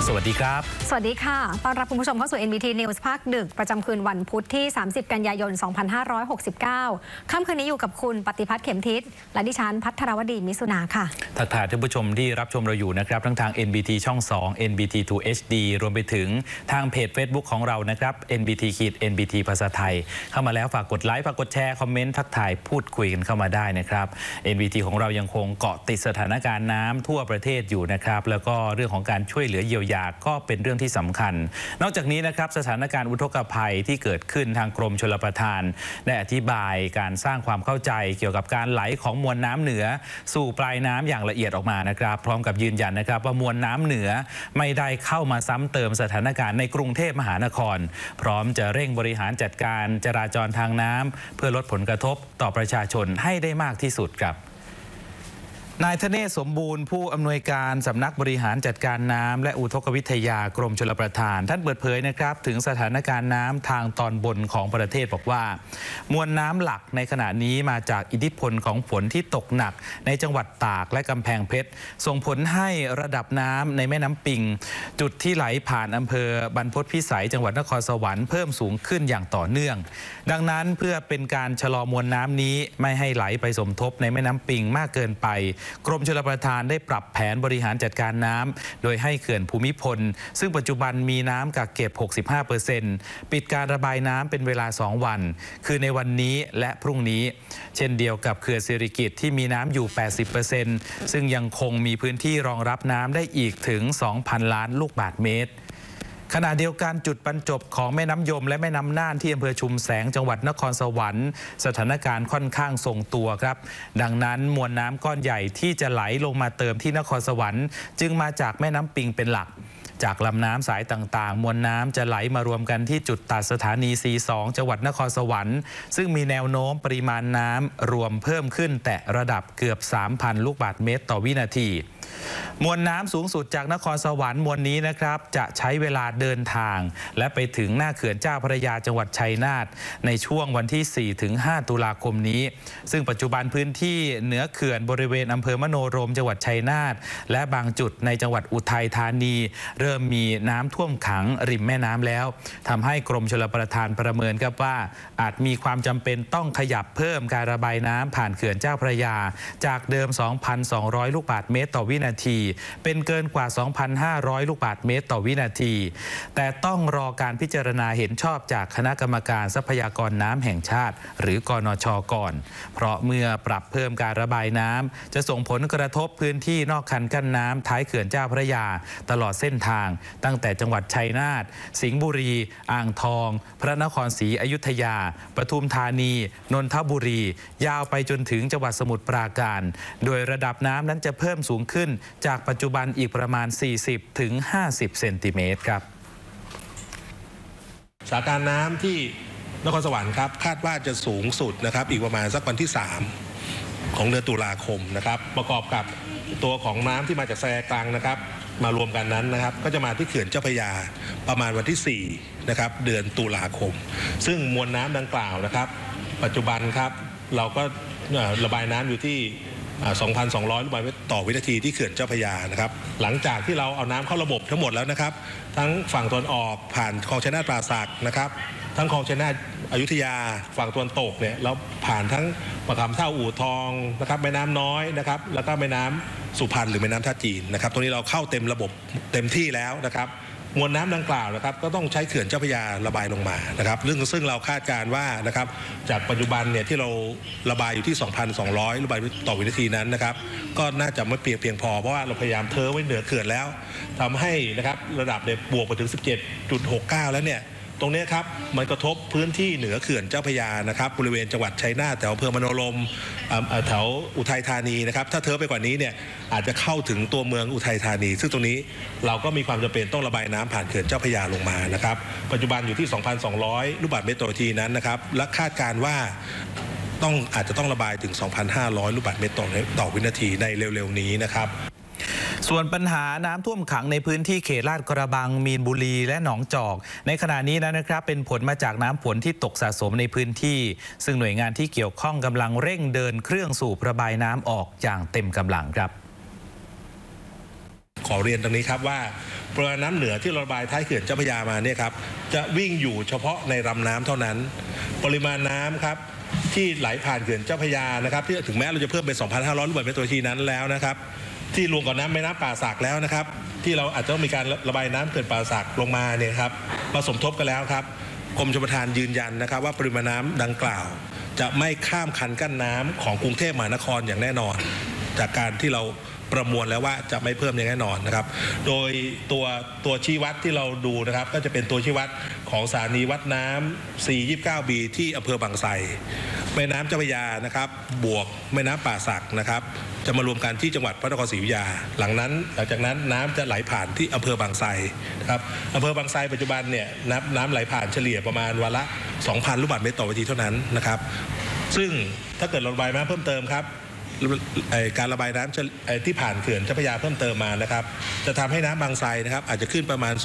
สวัสดีครับสวัสดีค่ะต้อนรับคุณผู้ชมเข้าสู่ NBT News ภาคดึกประจำคืนวันพุธที่ 30 กันยายน 2569 ค่ำคืนนี้อยู่กับคุณปฏิพัฒน์เข็มทิศและดิฉันภัทรวดีมิสุนาค่ะทักทายท่านผู้ชมที่รับชมเราอยู่นะครับทั้งทาง NBT ช่อง 2 NBT 2 HD รวมไปถึงทางเพจ Facebook ของเรานะครับ NBT ภาษาไทยเข้ามาแล้วฝากกดไลค์ฝากกดแชร์คอมเมนต์ทักทายพูดคุยกันเข้ามาได้นะครับ NBT ของเรายังคงเกาะติดสถานการณ์น้ำทั่วประเทศอยู่นะครับแล้วก็เรื่องของการช่วยเหลือเยียวยาก็เป็นเรื่องที่สำคัญนอกจากนี้นะครับสถานการณ์อุทกภัยที่เกิดขึ้นทางกรมชลประทานได้อธิบายการสร้างความเข้าใจเกี่ยวกับการไหลของมวลน้ำเหนือสู่ปลายน้ำอย่างละเอียดออกมานะครับพร้อมกับยืนยันนะครับว่ามวลน้ำเหนือไม่ได้เข้ามาซ้ำเติมสถานการณ์ในกรุงเทพมหานครพร้อมจะเร่งบริหารจัดการจราจรทางน้ำเพื่อลดผลกระทบต่อประชาชนให้ได้มากที่สุดครับนายธเนศสมบูรณ์ผู้อำนวยการสำนักบริหารจัดการน้ำและอุทกวิทยากรมชลประทานท่านเปิดเผยนะครับถึงสถานการณ์น้ำทางตอนบนของประเทศบอกว่ามวลน้ำหลักในขณะนี้มาจากอิทธิพลของฝนที่ตกหนักในจังหวัดตากและกำแพงเพชรส่งผลให้ระดับน้ำในแม่น้ำปิงจุดที่ไหลผ่านอำเภอบรรพตพิสัยจังหวัดนครสวรรค์เพิ่มสูงขึ้นอย่างต่อเนื่องดังนั้นเพื่อเป็นการชะลอมวลน้ำนี้ไม่ให้ไหลไปสมทบในแม่น้ำปิงมากเกินไปกรมชลประทานได้ปรับแผนบริหารจัดการน้ำโดยให้เขื่อนภูมิพลซึ่งปัจจุบันมีน้ำกักเก็บ 65% ปิดการระบายน้ำเป็นเวลา 2 วันคือในวันนี้และพรุ่งนี้เช่นเดียวกับเขื่อนสิริกิติ์ที่มีน้ำอยู่ 80% ซึ่งยังคงมีพื้นที่รองรับน้ำได้อีกถึง 2,000 ล้านลูกบาศก์เมตรขณะเดียวกันจุดบรรจบของแม่น้ำยมและแม่น้ำน่านที่อำเภอชุมแสงจังหวัดนครสวรรค์สถานการณ์ค่อนข้างทรงตัวครับดังนั้นมวลน้ำก้อนใหญ่ที่จะไหลลงมาเติมที่นครสวรรค์จึงมาจากแม่น้ำปิงเป็นหลักจากลำน้ำสายต่างๆมวลน้ำจะไหลมารวมกันที่จุดตัดสถานี C2 จังหวัดนครสวรรค์ซึ่งมีแนวโน้มปริมาณน้ำรวมเพิ่มขึ้นแต่ระดับเกือบ 3,000 ลูกบาศก์เมตรต่อวินาทีมวลน้ำสูงสุดจากนครสวรรค์มวลนี้นะครับจะใช้เวลาเดินทางและไปถึงหน้าเขื่อนเจ้าพระยาจังหวัดชัยนาทในช่วงวันที่ 4-5 ตุลาคมนี้ซึ่งปัจจุบันพื้นที่เหนือเขื่อนบริเวณอำเภอมโนรมจังหวัดชัยนาทและบางจุดในจังหวัดอุทัยธานีเริ่มมีน้ำท่วมขังริมแม่น้ำแล้วทำให้กรมชลประทานประเมินครับว่าอาจมีความจำเป็นต้องขยับเพิ่มการระบายน้ำผ่านเขื่อนเจ้าพระยาจากเดิม 2,200 ลูกบาศก์เมตรต่อวินาทีเป็นเกินกว่า 2,500 ลูกบาศก์เมตรต่อวินาทีแต่ต้องรอการพิจารณาเห็นชอบจากคณะกรรมการทรัพยากรน้ำแห่งชาติหรือกนช.ก่อนเพราะเมื่อปรับเพิ่มการระบายน้ำจะส่งผลกระทบพื้นที่นอกคันกั้นน้ำท้ายเขื่อนเจ้าพระยาตลอดเส้นทางตั้งแต่จังหวัดชัยนาทสิงห์บุรีอ่างทองพระนครศรีอยุธยาปทุมธานีนนทบุรียาวไปจนถึงจังหวัดสมุทรปราการโดยระดับน้ำนั้นจะเพิ่มสูงขึ้นจากปัจจุบันอีกประมาณ 40-50 เซนติเมตรครับสถานการณ์น้ำที่นครสวรรค์ครับคาดว่าจะสูงสุดนะครับอีกประมาณสักวันที่ 3 ของเดือนตุลาคมนะครับประกอบกับตัวของน้ำที่มาจากแซกลางนะครับมารวมกันนั้นนะครับก็จะมาที่เขื่อนเจ้าพระยาประมาณวันที่4นะครับเดือนตุลาคมซึ่งมวลน้ำดังกล่าวนะครับปัจจุบันครับเราก็ระบายน้ำอยู่ที่2,200 ลูกบาศก์เมตรต่อวินาทีที่เขื่อนเจ้าพระยานะครับหลังจากที่เราเอาน้ำเข้าระบบทั้งหมดแล้วนะครับทั้งฝั่งตะวันออกผ่านคลองชัยนาทป่าสักนะครับทั้งคลองชัยนาทอยุธยาฝั่งตะวันตกเนี่ยเราผ่านทั้งประคำเท่าอู่ทองนะครับแม่น้ำน้อยนะครับแล้วก็แม่น้ำสุพรรณหรือแม่น้ำท่าจีนนะครับตรงนี้เราเข้าเต็มระบบเต็มที่แล้วนะครับมวลน้ำดังกล่าวนะครับก็ต้องใช้เขื่อนเจ้าพระยาระบายลงมานะครับซึ่งเราคาดการณ์ว่านะครับจากปัจจุบันเนี่ยที่เราระบายอยู่ที่ 2,200 ลูกบาศก์เมตรต่อวินาทีนั้นนะครับก็น่าจะไม่เพียงพอเพราะว่าเราพยายามเทไว้เหนือเขื่อนแล้วทำให้นะครับระดับเนี่ยบวกไปถึง 17.69 แล้วเนี่ยตรงนี้ครับมันกระทบพื้นที่เหนือเขื่อนเจ้าพระยานะครับบริเวณจังหวัดชัยนาทแถวอำเภอมโนรมแถวอุทัยธานีนะครับถ้าเทไปกว่านี้เนี่ยอาจจะเข้าถึงตัวเมืองอุทัยธานีซึ่งตรงนี้เราก็มีความจำเป็นต้องระบายน้ำผ่านเขื่อนเจ้าพระยาลงมานะครับปัจจุบันอยู่ที่ 2,200 ลูกบาศก์เมตรต่อวินาทีนั้นนะครับและคาดการณ์ว่าอาจจะต้องระบายถึง 2,500 ลูกบาศก์เมตรต่อวินาทีในเร็วๆนี้นะครับส่วนปัญหาน้ำท่วมขังในพื้นที่เขตลาดกระบังมีนบุรีและหนองจอกในขณะนี้นะครับเป็นผลมาจากน้ำฝนที่ตกสะสมในพื้นที่ซึ่งหน่วยงานที่เกี่ยวข้องกำลังเร่งเดินเครื่องสูบระบายน้ำออกอย่างเต็มกำลังครับขอเรียนตรงนี้ครับว่าปริมาณน้ำเหนือที่ระบายท้ายเขื่อนเจ้าพระยามาเนี่ยครับจะวิ่งอยู่เฉพาะในลำน้ำเท่านั้นปริมาณน้ำครับที่ไหลผ่านเขื่อนเจ้าพระยานะครับที่ถึงแม้เราจะเพิ่มเป็น 2,500 ลูกบาศก์เมตรต่อนาทีนั้นแล้วนะครับที่รวมกับแม่น้ำป่าสักแล้วนะครับที่เราอาจจะต้องมีการระบายน้ำเขื่อนป่าสักลงมาเนี่ยครับมาสมทบกันแล้วครับกรมชลประทานยืนยันนะครับว่าปริมาณน้ำดังกล่าวจะไม่ข้ามคันกั้นน้ำของกรุงเทพมหานครอย่างแน่นอนจากการที่เราประมวลแล้วว่าจะไม่เพิ่มอย่างแน่นอนนะครับโดยตัวชี้วัดที่เราดูนะครับก็จะเป็นตัวชี้วัดของสถานีวัดน้ำ 429B ที่อำเภอบางไทรแม่น้ำเจ้าพระยานะครับบวกแม่น้ำป่าสักนะครับจะมารวมกันที่จังหวัดพระนครศรีอยุธยาหลังจากนั้นน้ำจะไหลผ่านที่อำเภอบางไทรนะครับอำเภอบางไทรปัจจุบันเนี่ยน้ำไหลผ่านเฉลี่ยประมาณวันละ 2,000 ลูกบาศก์เมตรต่อนาทีเท่านั้นนะครับซึ่งถ้าเกิดระบายน้ำเพิ่มเติมครับการระบายน้ำที่ผ่านเขื่อนเจ้าพระยาเพิ่มเติมมานะครับจะทำให้น้ำบางไทรนะครับอาจจะขึ้นประมาณ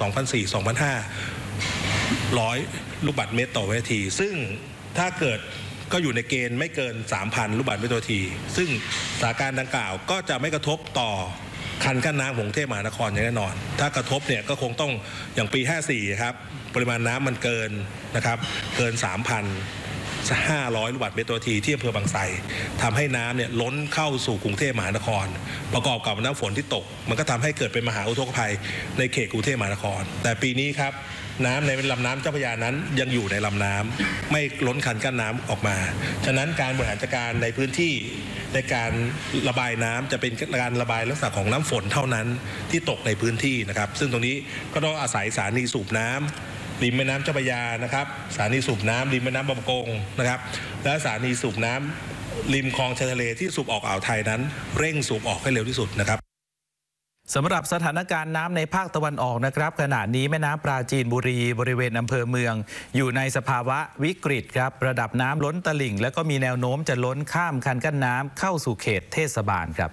2,400-2,500 ลูกบาศก์เมตรต่อวินาทีซึ่งถ้าเกิดก็อยู่ในเกณฑ์ไม่เกิน 3,000 ลูกบาศก์เมตรต่อนาทีซึ่งสถานการณ์ดังกล่าวก็จะไม่กระทบต่อคันกั้นน้ำของกรุงเทพมหานครอย่างแน่นอนถ้ากระทบเนี่ยก็คงต้องอย่างปี 54 ครับปริมาณน้ำมันเกินนะครับเกิน 3,500 ลูกบาศก์เมตรต่อนาทีที่อำเภอบางไทรทำให้น้ำเนี่ยล้นเข้าสู่กรุงเทพมหานครประกอบกับน้ำฝนที่ตกมันก็ทำให้เกิดเป็นมหาอุทกภัยในเขตกรุงเทพมหานครแต่ปีนี้ครับน้ำในลำน้ำเจ้าพระยานั้นยังอยู่ในลำน้ำไม่ล้นคันกั้นน้ำออกมาฉะนั้นการบริหารจัดการในพื้นที่ในการระบายน้ำจะเป็นการระบายลักษณะของน้ำฝนเท่านั้นที่ตกในพื้นที่นะครับซึ่งตรงนี้ก็ต้องอาศัยสถานีสูบน้ำริมแม่น้ำเจ้าพระยานะครับสถานีสูบน้ำริมแม่น้ำบางประกงนะครับและสถานีสูบน้ำริมคลองชายทะเลที่สูบออกอ่าวไทยนั้นเร่งสูบออกให้เร็วที่สุดนะครับสำหรับสถานการณ์น้ำในภาคตะวันออกนะครับขณะนี้แม่น้ำปราจีนบุรีบริเวณอำเภอเมืองอยู่ในสภาวะวิกฤตครับระดับน้ำล้นตลิ่งและก็มีแนวโน้มจะล้นข้ามคันกั้นน้ำเข้าสู่เขตเทศบาลครับ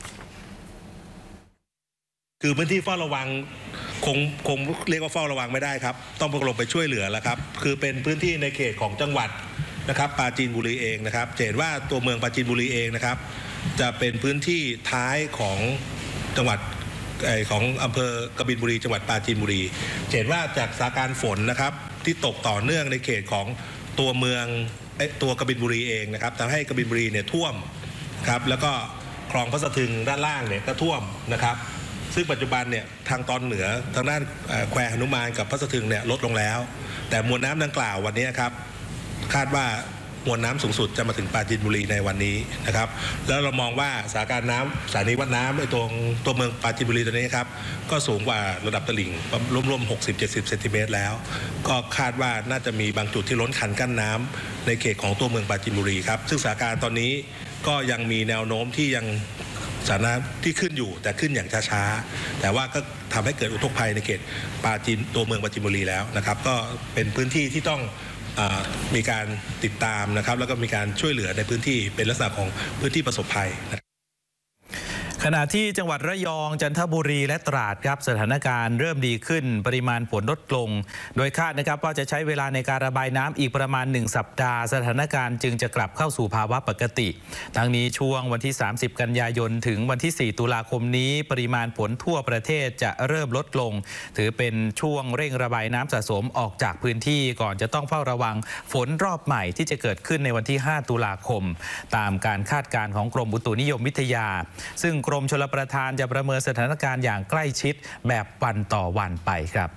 คือพื้นที่เฝ้าระวังคงเรียกว่าเฝ้าระวังไม่ได้ครับต้องลงไปช่วยเหลือแล้วครับคือเป็นพื้นที่ในเขตของจังหวัดนะครับปราจีนบุรีเองนะครับเห็นว่าตัวเมืองปราจีนบุรีเองนะครับจะเป็นพื้นที่ท้ายของจังหวัดของอำเภอกบินบุรีจังหวัดปราจีนบุรีเห็นว่าจากสถานการณ์ฝนนะครับที่ตกต่อเนื่องในเขตของตัวเมืองตัวกบินบุรีเองนะครับทำให้กบินบุรีเนี่ยท่วมครับแล้วก็คลองพระสะทึงด้านล่างเนี่ยก็ท่วมนะครับซึ่งปัจจุบันเนี่ยทางตอนเหนือทางด้านแควหนุมานกับพระสะทึงเนี่ยลดลงแล้วแต่มวลน้ำดังกล่าววันนี้ครับคาดว่ามวลน้ำสูงสุดจะมาถึงปราจีนบุรีในวันนี้นะครับแล้วเรามองว่าสถานการณ์น้ำสถานีวัดน้ำตัวเมืองปราจีนบุรีตัวนี้ครับก็สูงกว่าระดับตลิ่งรวมๆ 60-70 เซนติเมตรแล้วก็คาดว่าน่าจะมีบางจุดที่ล้นคันกั้นน้ำในเขตของตัวเมืองปราจีนบุรีครับซึ่งสถานการณ์ตอนนี้ก็ยังมีแนวโน้มที่ยังสถานะที่ขึ้นอยู่แต่ขึ้นอย่างช้าๆแต่ว่าก็ทำให้เกิดอุทกภัยในเขตตัวเมืองปราจีนบุรีแล้วนะครับก็เป็นพื้นที่ที่ต้องมีการติดตามนะครับแล้วก็มีการช่วยเหลือในพื้นที่เป็นลักษณะของพื้นที่ประสบภัยขณะที่จังหวัดระยองจันทบุรีและตราดครับสถานการณ์เริ่มดีขึ้นปริมาณฝนลดลงโดยคาดนะครับว่าจะใช้เวลาในการระบายน้ำอีกประมาณ1สัปดาห์สถานการณ์จึงจะกลับเข้าสู่ภาวะปกติทั้งนี้ช่วงวันที่30กันยายนถึงวันที่4ตุลาคมนี้ปริมาณฝนทั่วประเทศจะเริ่มลดลงถือเป็นช่วงเร่งระบายน้ำสะสมออกจากพื้นที่ก่อนจะต้องเฝ้าระวังฝนรอบใหม่ที่จะเกิดขึ้นในวันที่5ตุลาคมตามการคาดการณ์ของกรมอุตุนิยมวิทยาซึ่งกรมชลประทานจะประเมินสถานการณ์อย่างใกล้ชิดแบบวันต่อวันไปครับ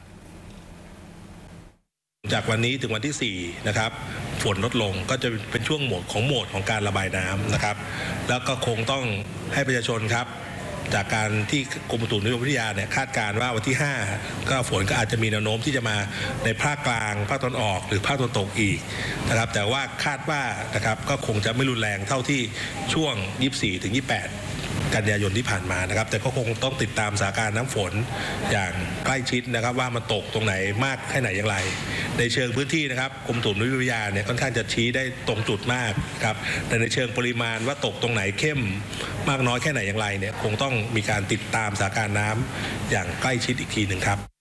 จากวันนี้ถึงวันที่4นะครับฝนลดลงก็จะเป็นช่วงโหมดของการระบายน้ำนะครับแล้วก็คงต้องให้ประชาชนครับจากการที่กรมอุตุนิยมวิทยาเนี่ยคาดการณ์ว่าวันที่5ก็ฝนก็อาจจะมีแนวโน้มที่จะมาในภาคกลางภาคตะวันออกหรือภาคตะวันตกอีกนะครับแต่ว่าคาดว่านะครับก็คงจะไม่รุนแรงเท่าที่ช่วง24 ถึง 28กันยายนที่ผ่านมานะครับแต่ก็คงต้องติดตามสถานการณ์น้ำฝนอย่างใกล้ชิดนะครับว่ามันตกตรงไหนมากแค่ไหนอย่างไรในเชิงพื้นที่นะครับกรมอุตุนิยมวิทยาเนี่ยค่อนข้างจะชี้ได้ตรงจุดมากครับแต่ในเชิงปริมาณว่าตกตรงไหนเข้มมากน้อยแค่ไหนอย่างไรเนี่ยคงต้องมีการติดตามสถานการณ์น้ำอย่างใกล้ชิดอีกทีหนึ่งครับ